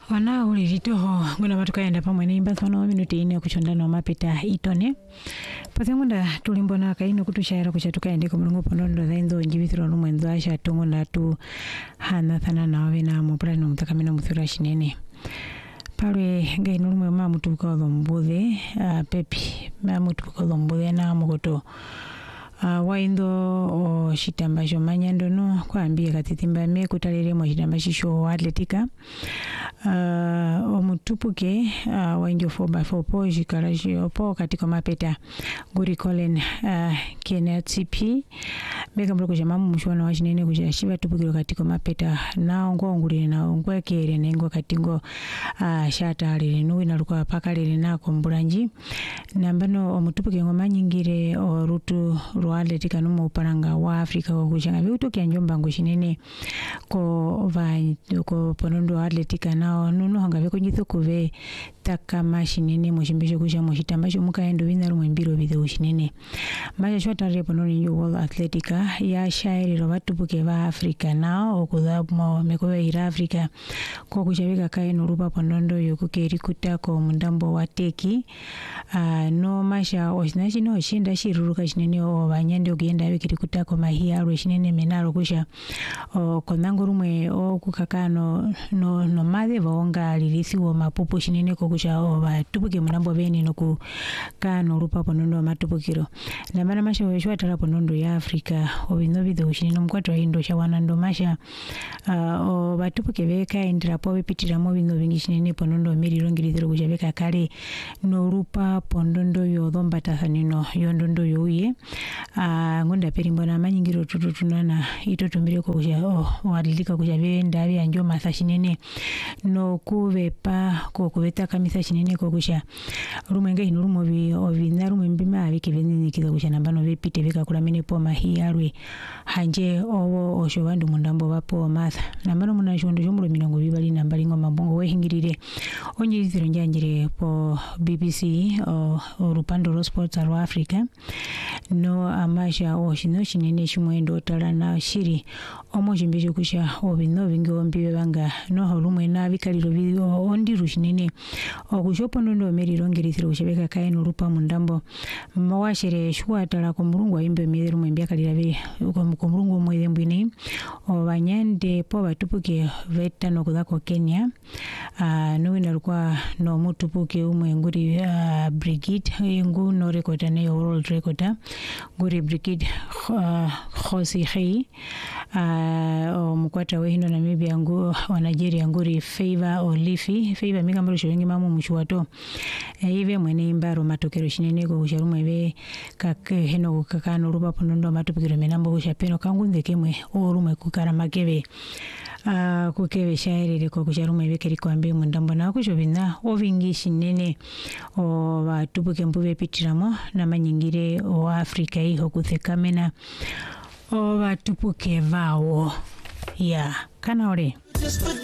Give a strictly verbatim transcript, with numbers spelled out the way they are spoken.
Wana uliritoho nguna matukaenda pamwe nimba thono minuti ine kuchondana mapita itone pathengunda tulimbona kaino kutushaira kuchatukaende ku mulungu ponondo thaindo njibithiro no mwenzo asha tongo natu hana thana nawe na mupulano mutakamena muthura shinene pale ngaino lumwe mamutuka dhombudhe pepi mamutuka dhombudhe na mugoto Uh, waindo o shitamba shomanyando no kwambia katitimba me kutalere mo shitamba shisho atletika uh, omutupuke uh, wainjo four by four po jikara po katika mapeta guri Colin uh, Kenneth C P bega mloko jamamu mshwana wa shinene kuja shiva tupukiro katika mapeta na ngo nguri na ngo kere nengo katingo uh, shata lile nuwi naluka paka lile na kombulanji nambano omutupuke ngoma nyingire o rutu atletika no paranga wa Afrika ko kushanga biutokia njomba ngoshinene ko va ko ponondo atletika nao nuno hanga beko nyitho kuve takama shinene moshimbesho kusha moshitamba sho mukaendo bina rumwe mbiro bide ushinene maja shota re ponondo nyo world atletika ya shairi ro batupuke ba Afrika nao okudhamo mekowe ira Afrika ko kushabika kaino rupa ponondo yokukeri kutako mundambo wa teki uh, no masha osinashi no shinda shiruruka shinene o banyande ogenda bikiri kutako mahia ro shinene menaro kusha o konango rumwe o kukakano no no made bonga lilisi wo mapupo shinene ko kusha o batupuke mundambo beni no ku kano rupa ponondo matupukiro na bana masha we shwa tala ponondo ya Afrika obino bido shinene mkwato indo shawana ndo masha uh, o batupuke beka indira po bipitira mo bino bingi shinene ponondo miri rongirithiro kusha beka kale no rupa pondondo yo dhomba tathanino yondondo yo uye uh, ngonda perimbona manyingiro tututunana ito tumbire ko kusha oh wadilika kusha benda bya njo matha shinene no kuvepa ko kuveta kamisa shinene ko kusha rumenge hino rumo bi ovina rumo mbima abike benini kiza kusha nambano bepite beka kula mene po mahiyarwe hanje owo oshobandu mundambo bapo matha nambano muna shondo jomulo minango bibali nambali ngoma bongo wehingirire onyiziro njanjire po B B C o, o rupando ro sports aro Africa no amasha o shino shinene shimwendo talana shiri omo jimbije kusha obino bingi ombibe banga no holumwe na bikaliro bi ondiru shinene o kushopo ndo meri rongirithiro kushebeka kaino rupa mundambo mawashere shwa tala ko murungu imbe miru mwembia kalira be ko murungu mwede mbini o banyande po batupuke veta no kudako Kenya uh, no winalukwa no mutupuke umwe nguri uh, Brigade ngu no recorda ne world recorda nguri Brigade uh, Khosi Khei uh, o mkwata we hino Namibia ngu wa Nigeria nguri Favor Olifi Favor migambalo showengi mamu mshuwato e, hive mwene imbaro matokero shinene ko kusharumwe be kake heno kakano rupa ponondo matupikiro menambo kushapeno kangunde kemwe o rumwe kukara makebe Uh, kukewe shairi ko kusharumwe bekeri kwambe mundambo na kushobina ovingi shinene o batupuke mbuve pitiramo na manyingire o Afrika iho kuthekamena o batupuke vawo ya yeah. Kana ore